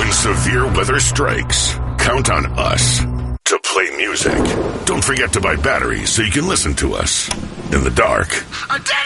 When severe weather strikes, count on us to play music. Don't forget to buy batteries so you can listen to us in the dark. I did